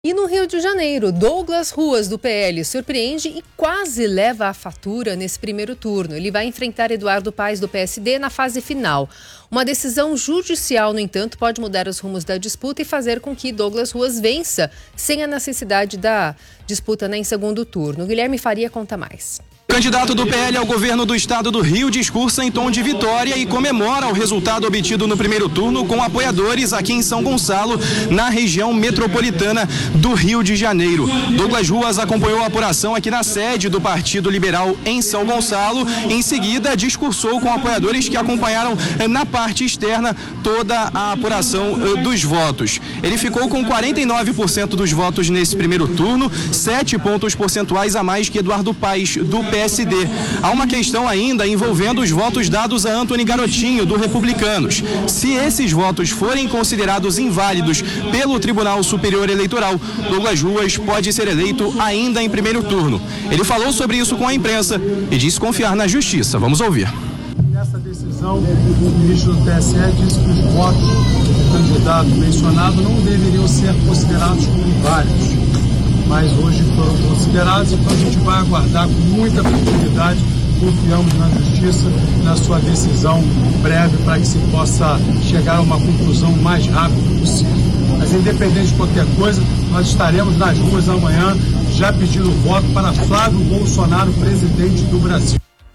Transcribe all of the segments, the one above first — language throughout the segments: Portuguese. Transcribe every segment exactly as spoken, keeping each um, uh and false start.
E no Rio de Janeiro, Douglas Ruas, do P L, surpreende e quase leva a fatura nesse primeiro turno. Ele vai enfrentar Eduardo Paes, do P S D, na fase final. Uma decisão judicial, no entanto, pode mudar os rumos da disputa e fazer com que Douglas Ruas vença, sem a necessidade da disputa, né, em segundo turno. Guilherme Faria conta mais. O candidato do P L ao governo do estado do Rio discursa em tom de vitória e comemora o resultado obtido no primeiro turno com apoiadores aqui em São Gonçalo, na região metropolitana do Rio de Janeiro. Douglas Ruas acompanhou a apuração aqui na sede do Partido Liberal em São Gonçalo. Em seguida, discursou com apoiadores que acompanharam na parte externa toda a apuração dos votos. Ele ficou com quarenta e nove por cento dos votos nesse primeiro turno, sete pontos percentuais a mais que Eduardo Paes, do P S D. Há uma questão ainda envolvendo os votos dados a Antony Garotinho, do Republicanos. Se esses votos forem considerados inválidos pelo Tribunal Superior Eleitoral, Douglas Ruas pode ser eleito ainda em primeiro turno. Ele falou sobre isso com a imprensa e disse confiar na justiça. Vamos ouvir. Nessa decisão, o ministro do T S E disse que os votos do candidato mencionado não deveriam ser considerados como inválidos, mas hoje foram considerados, então a gente vai aguardar com muita tranquilidade. Confiamos na justiça, na sua decisão breve, para que se possa chegar a uma conclusão o mais rápido possível. Mas independente de qualquer coisa, nós estaremos nas ruas amanhã já pedindo voto para Flávio Bolsonaro, presidente do Brasil.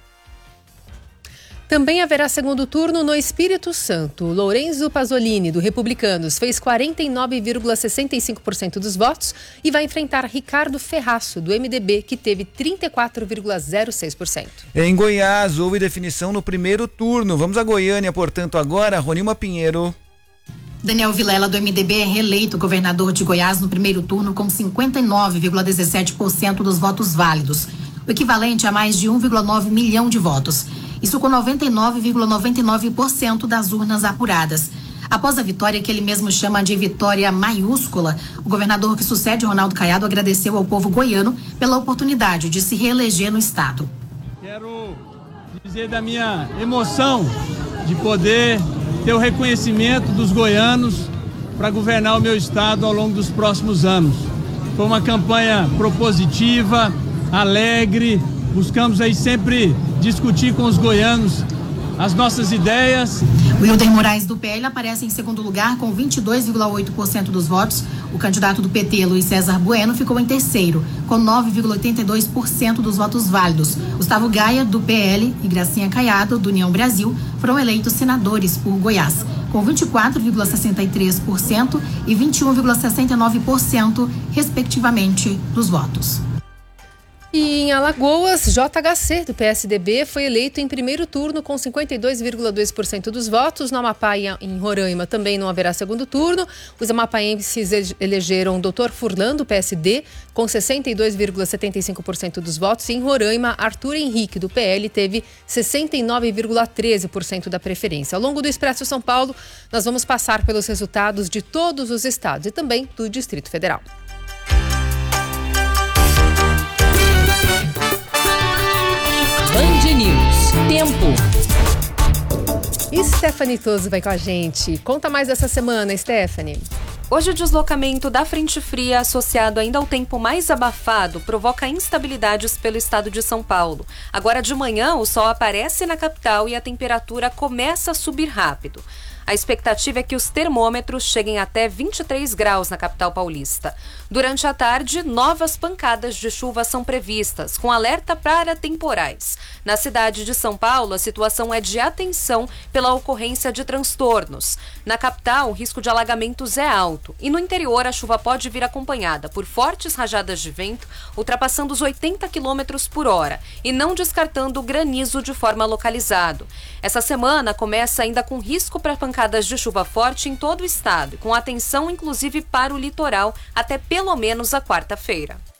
Também haverá segundo turno no Espírito Santo. Lourenço Pasolini, do Republicanos, fez quarenta e nove vírgula sessenta e cinco por cento dos votos e vai enfrentar Ricardo Ferraço, do M D B, que teve trinta e quatro vírgula zero seis por cento. Em Goiás, houve definição no primeiro turno. Vamos a Goiânia, portanto, agora, Ronilma Pinheiro. Daniel Vilela, do M D B, é reeleito governador de Goiás no primeiro turno com cinquenta e nove vírgula dezessete por cento dos votos válidos, o equivalente a mais de um vírgula nove milhão de votos. Isso com noventa e nove vírgula noventa e nove por cento das urnas apuradas. Após a vitória, que ele mesmo chama de vitória maiúscula, o governador que sucede Ronaldo Caiado agradeceu ao povo goiano pela oportunidade de se reeleger no estado. Quero dizer da minha emoção de poder ter o reconhecimento dos goianos para governar o meu estado ao longo dos próximos anos. Foi uma campanha propositiva, alegre, buscamos aí sempre discutir com os goianos as nossas ideias. Wilder Moraes, do P L, aparece em segundo lugar com vinte e dois vírgula oito por cento dos votos. O candidato do P T, Luiz César Bueno, ficou em terceiro, com nove vírgula oitenta e dois por cento dos votos válidos. Gustavo Gaia, do P L, e Gracinha Caiado, do União Brasil, foram eleitos senadores por Goiás, com vinte e quatro vírgula sessenta e três por cento e vinte e um vírgula sessenta e nove por cento, respectivamente, dos votos. E em Alagoas, J H C, do P S D B, foi eleito em primeiro turno com cinquenta e dois vírgula dois por cento dos votos. No Amapá e em Roraima também não haverá segundo turno. Os amapaenses elegeram o doutor Furlan, do P S D, com sessenta e dois vírgula setenta e cinco por cento dos votos. E em Roraima, Arthur Henrique, do P L, teve sessenta e nove vírgula treze por cento da preferência. Ao longo do Expresso São Paulo, nós vamos passar pelos resultados de todos os estados e também do Distrito Federal. Band News. Tempo. Stephanie Toso vai com a gente. Conta mais dessa semana, Stephanie. Hoje o deslocamento da frente fria, associado ainda ao tempo mais abafado, provoca instabilidades pelo estado de São Paulo. Agora de manhã, o sol aparece na capital e a temperatura começa a subir rápido. A expectativa é que os termômetros cheguem até vinte e três graus na capital paulista. Durante a tarde, novas pancadas de chuva são previstas, com alerta para temporais. Na cidade de São Paulo, a situação é de atenção pela ocorrência de transtornos. Na capital, o risco de alagamentos é alto. E no interior, a chuva pode vir acompanhada por fortes rajadas de vento, ultrapassando os oitenta quilômetros por hora, e não descartando granizo de forma localizada. Essa semana começa ainda com risco para pancadas de chuva forte em todo o estado, com atenção inclusive para o litoral até pelo menos a quarta-feira.